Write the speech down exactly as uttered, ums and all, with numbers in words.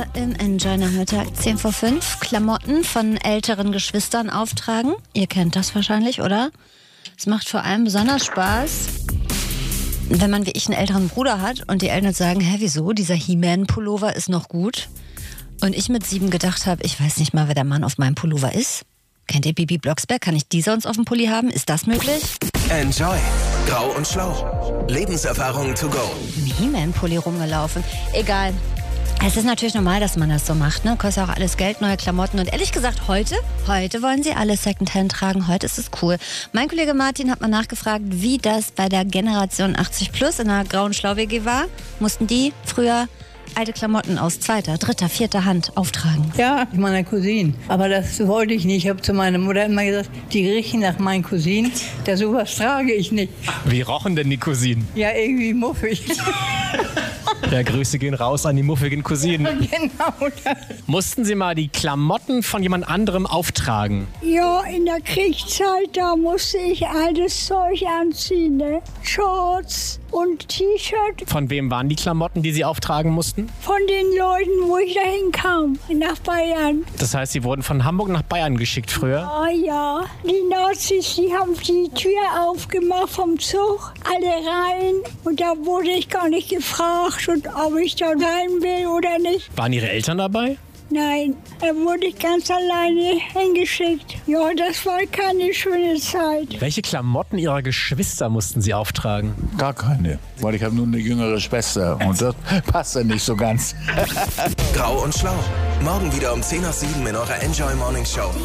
Heute im Enjoy-Nachmittag zehn vor fünf Klamotten von älteren Geschwistern auftragen. Ihr kennt das wahrscheinlich, oder? Es macht vor allem besonders Spaß, wenn man wie ich einen älteren Bruder hat und die Eltern sagen, hä, wieso? Dieser He-Man-Pullover ist noch gut. Und ich mit sieben gedacht habe, ich weiß nicht mal, wer der Mann auf meinem Pullover ist. Kennt ihr Bibi Blocksberg? Kann ich die sonst auf dem Pulli haben? Ist das möglich? Enjoy. Grau und Schlau. Lebenserfahrung to go. Im He-Man-Pulli rumgelaufen. Egal. Es ist natürlich normal, dass man das so macht, ne? Kostet auch alles Geld, neue Klamotten. Und ehrlich gesagt, heute, heute wollen sie alle Secondhand tragen. Heute ist es cool. Mein Kollege Martin hat mal nachgefragt, wie das bei der Generation achtzig plus in der grauen Schlau-W G war. Mussten die früher alte Klamotten aus zweiter, dritter, vierter Hand auftragen? Ja, meiner Cousine. Aber das wollte ich nicht. Ich habe zu meiner Mutter immer gesagt, die riechen nach meinen Cousinen. Da sowas trage ich nicht. Wie rochen denn die Cousinen? Ja, irgendwie muffig. Ja, Grüße gehen raus an die muffigen Cousinen. Genau das. Mussten Sie mal die Klamotten von jemand anderem auftragen? Ja, in der Kriegszeit, da musste ich altes Zeug anziehen, ne? Shorts und T-Shirt Von wem waren die Klamotten, die Sie auftragen mussten? von den Leuten, wo ich dahin kam, nach Bayern. Das heißt, Sie wurden von Hamburg nach Bayern geschickt früher? Ah ja, die Nazis, die haben die Tür aufgemacht vom Zug, alle rein. Und da wurde ich gar nicht gefragt, und ob ich da rein will oder nicht. Waren Ihre Eltern dabei? Nein, da wurde ich ganz alleine hingeschickt. Ja, das war keine schöne Zeit. Welche Klamotten Ihrer Geschwister mussten Sie auftragen? Gar keine, weil ich habe nur eine jüngere Schwester und das passt ja nicht so ganz. Grau und Schlau. Morgen wieder um zehn nach sieben in eurer Enjoy Morning Show.